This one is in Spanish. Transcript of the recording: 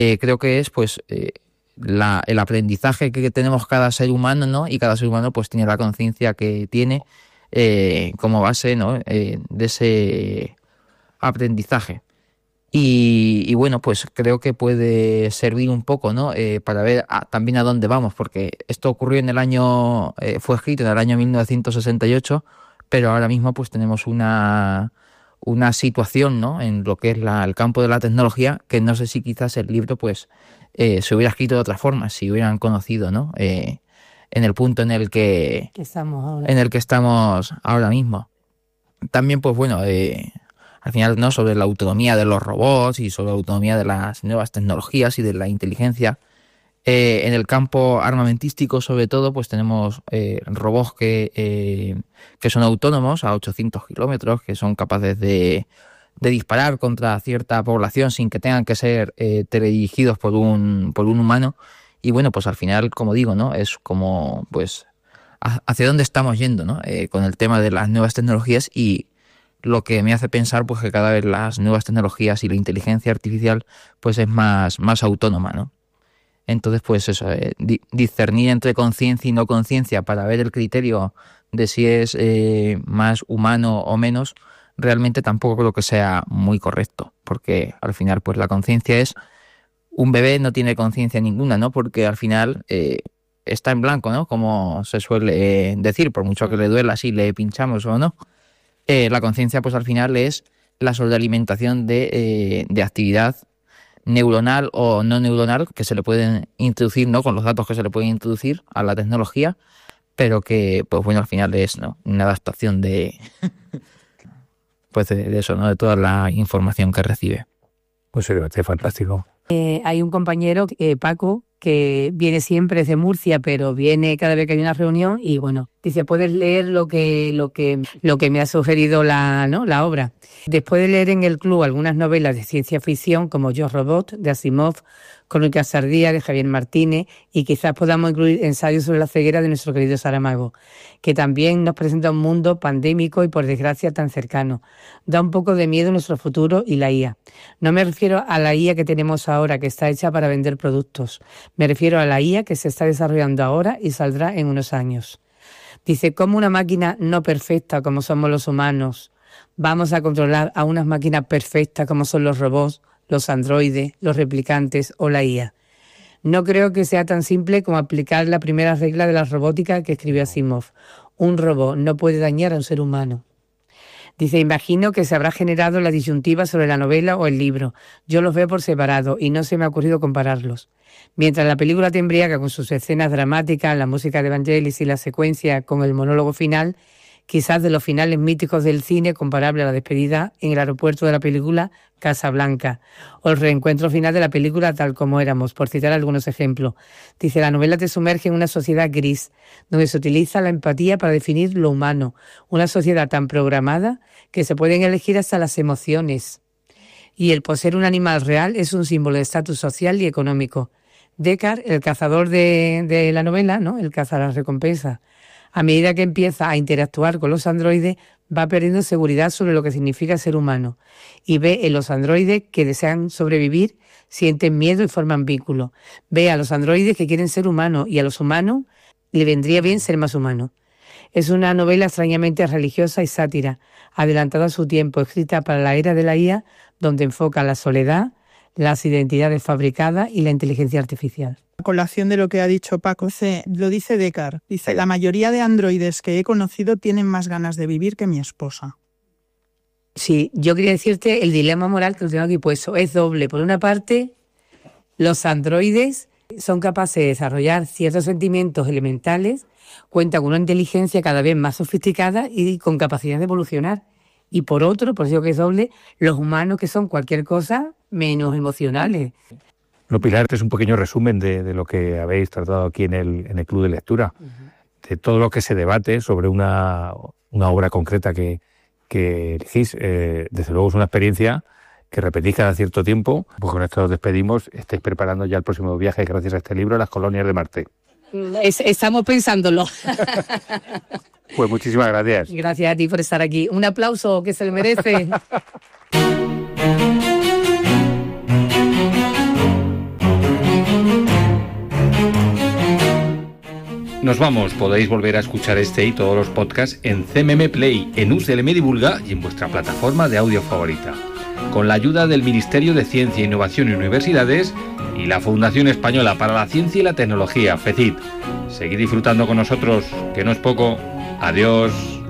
creo que es pues el aprendizaje que tenemos cada ser humano, ¿no? Y cada ser humano pues tiene la conciencia que tiene como base, ¿no? De ese aprendizaje. Y bueno, pues creo que puede servir un poco, ¿no? Para ver también a dónde vamos, porque esto ocurrió fue escrito en el año 1968, pero ahora mismo pues tenemos una situación, ¿no? En lo que es el campo de la tecnología, que no sé si quizás el libro pues se hubiera escrito de otra forma, si hubieran conocido, ¿no? En el punto en el que estamos ahora mismo. También pues bueno, al final, ¿no? Sobre la autonomía de los robots y sobre la autonomía de las nuevas tecnologías y de la inteligencia. En el campo armamentístico, sobre todo, pues tenemos robots que son autónomos a 800 kilómetros, que son capaces de disparar contra cierta población sin que tengan que ser teledirigidos por un humano. Y bueno, pues al final, como digo, ¿no? Es como, pues, hacia dónde estamos yendo, ¿no? Con el tema de las nuevas tecnologías, y lo que me hace pensar pues que cada vez las nuevas tecnologías y la inteligencia artificial pues es más autónoma, ¿no? Entonces pues eso, discernir entre conciencia y no conciencia para ver el criterio de si es más humano o menos, realmente tampoco creo que sea muy correcto, porque al final pues la conciencia es, un bebé no tiene conciencia ninguna, ¿no? Porque al final está en blanco, ¿no? Como se suele decir, por mucho que le duela si le pinchamos o no. La conciencia, pues al final es la sobrealimentación de actividad neuronal o no neuronal que se le pueden introducir, ¿no? Con los datos que se le pueden introducir a la tecnología, pero que, pues bueno, al final es, ¿no? Una adaptación de pues de eso, ¿no? De toda la información que recibe. Pues el debate es fantástico. Hay un compañero, Paco, que viene siempre desde Murcia, pero viene cada vez que hay una reunión y bueno, dice, puedes leer lo que me ha sugerido la obra. Después de leer en el club algunas novelas de ciencia ficción como Yo Robot, de Asimov, Crónicas Tardías, de Javier Martínez, y quizás podamos incluir ensayos sobre la ceguera de nuestro querido Saramago, que también nos presenta un mundo pandémico y por desgracia tan cercano. Da un poco de miedo nuestro futuro y la IA. No me refiero a la IA que tenemos ahora, que está hecha para vender productos. Me refiero a la IA que se está desarrollando ahora y saldrá en unos años. Dice, ¿cómo una máquina no perfecta como somos los humanos vamos a controlar a unas máquinas perfectas como son los robots, los androides, los replicantes o la IA? No creo que sea tan simple como aplicar la primera regla de la robótica que escribió Asimov. Un robot no puede dañar a un ser humano. Dice, imagino que se habrá generado la disyuntiva sobre la novela o el libro. Yo los veo por separado y no se me ha ocurrido compararlos. Mientras la película te embriaga con sus escenas dramáticas, la música de Vangelis y la secuencia con el monólogo final, quizás de los finales míticos del cine comparable a la despedida en el aeropuerto de la película Casablanca, o el reencuentro final de la película Tal como éramos, por citar algunos ejemplos. Dice, la novela te sumerge en una sociedad gris, donde se utiliza la empatía para definir lo humano, una sociedad tan programada que se pueden elegir hasta las emociones. Y el poseer un animal real es un símbolo de estatus social y económico. Descartes, el cazador de la novela, ¿no? El cazarrecompensa, a medida que empieza a interactuar con los androides, va perdiendo seguridad sobre lo que significa ser humano y ve en los androides que desean sobrevivir, sienten miedo y forman vínculos. Ve a los androides que quieren ser humanos y a los humanos le vendría bien ser más humanos. Es una novela extrañamente religiosa y sátira, adelantada a su tiempo, escrita para la era de la IA, donde enfoca la soledad, las identidades fabricadas y la inteligencia artificial. A colación de lo que ha dicho Paco, lo dice Descartes. Dice, la mayoría de androides que he conocido tienen más ganas de vivir que mi esposa. Sí, yo quería decirte el dilema moral que lo tengo aquí puesto. Es doble. Por una parte, los androides son capaces de desarrollar ciertos sentimientos elementales, cuentan con una inteligencia cada vez más sofisticada y con capacidad de evolucionar. Y por otro, por eso que es doble, los humanos que son cualquier cosa menos emocionales. No, Pilar, este es un pequeño resumen de lo que habéis tratado aquí en el Club de Lectura, de todo lo que se debate sobre una obra concreta que elegís. Desde luego es una experiencia que repetís cada cierto tiempo. Pues con esto nos despedimos. Estáis preparando ya el próximo viaje gracias a este libro, Las colonias de Marte. Estamos pensándolo. Pues muchísimas gracias. Gracias a ti por estar aquí. Un aplauso que se le merece. Nos vamos, podéis volver a escuchar este y todos los podcasts en CMM Play, en UCLM Divulga y en vuestra plataforma de audio favorita. Con la ayuda del Ministerio de Ciencia, Innovación y Universidades y la Fundación Española para la Ciencia y la Tecnología, FECIT. Seguid disfrutando con nosotros, que no es poco. Adiós.